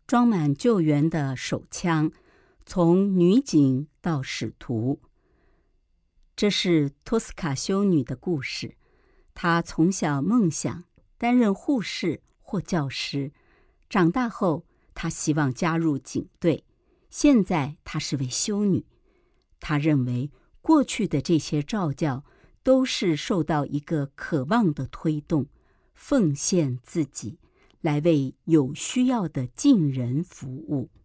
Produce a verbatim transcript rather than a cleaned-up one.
装满救援的手枪，从女警到使徒。这是托斯卡修女的故事。她从小梦想担任护士或教师，长大后她希望加入警队，现在她是位修女。她认为过去的这些召叫都是受到一个渴望的推动，奉献自己来为有需要的近人服务。